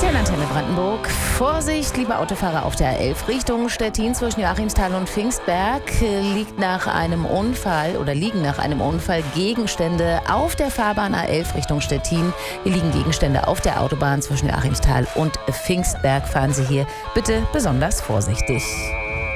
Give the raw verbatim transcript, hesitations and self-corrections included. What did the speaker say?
zehn Antenne Brandenburg. Vorsicht, liebe Autofahrer auf der A elf Richtung Stettin zwischen Joachimsthal und Pfingstberg. Liegt nach einem Unfall oder liegen nach einem Unfall Gegenstände auf der Fahrbahn A elf Richtung Stettin. Hier liegen Gegenstände auf der Autobahn zwischen Joachimsthal und Pfingstberg. Fahren Sie hier bitte besonders vorsichtig.